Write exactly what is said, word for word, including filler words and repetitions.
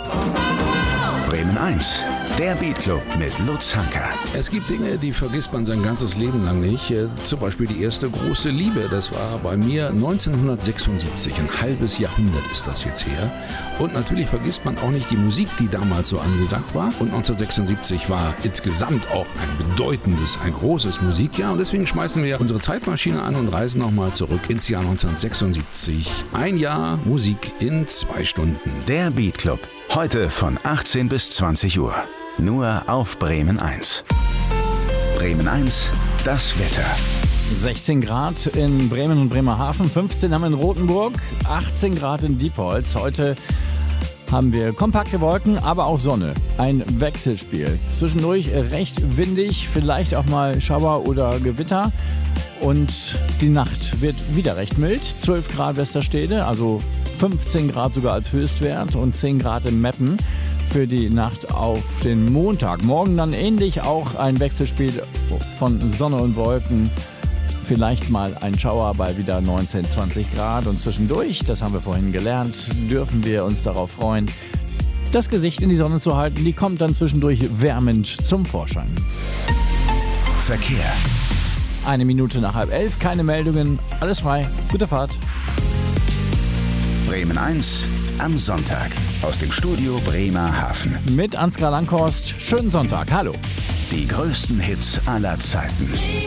Bremen eins, der Beatclub mit Lutz Hanka. Es gibt Dinge, die vergisst man sein ganzes Leben lang nicht. Äh, zum Beispiel die erste große Liebe. Das war bei mir neunzehnhundertsechsundsiebzig. Ein halbes Jahrhundert ist das jetzt her. Und natürlich vergisst man auch nicht die Musik, die damals so angesagt war. Und neunzehnhundertsechsundsiebzig war insgesamt auch ein bedeutendes, ein großes Musikjahr. Und deswegen schmeißen wir unsere Zeitmaschine an und reisen nochmal zurück ins Jahr neunzehnhundertsechsundsiebzig. Ein Jahr Musik in zwei Stunden. Der Beatclub. Heute von achtzehn bis zwanzig Uhr. Nur auf Bremen eins. Bremen eins, das Wetter. sechzehn Grad in Bremen und Bremerhaven, fünfzehn haben wir in Rothenburg, achtzehn Grad in Diepholz. Heute haben wir kompakte Wolken, aber auch Sonne. Ein Wechselspiel. Zwischendurch recht windig, vielleicht auch mal Schauer oder Gewitter. Und die Nacht wird wieder recht mild. zwölf Grad Westerstede, also fünfzehn Grad sogar als Höchstwert und zehn Grad in Meppen für die Nacht auf den Montag. Morgen dann ähnlich auch ein Wechselspiel von Sonne und Wolken. Vielleicht mal ein Schauer bei wieder neunzehn, zwanzig Grad. Und zwischendurch, das haben wir vorhin gelernt, dürfen wir uns darauf freuen, das Gesicht in die Sonne zu halten. Die kommt dann zwischendurch wärmend zum Vorschein. Verkehr. Eine Minute nach halb elf, keine Meldungen, alles frei, gute Fahrt. Bremen eins am Sonntag aus dem Studio Bremerhaven. Mit Ansgar Langhorst, schönen Sonntag, hallo. Die größten Hits aller Zeiten.